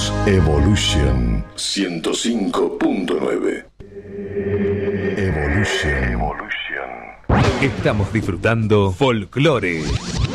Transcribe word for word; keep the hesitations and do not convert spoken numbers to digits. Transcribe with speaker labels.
Speaker 1: Somos Evolution ciento cinco punto nueve. Evolution. Evolution.
Speaker 2: Estamos disfrutando Folklore.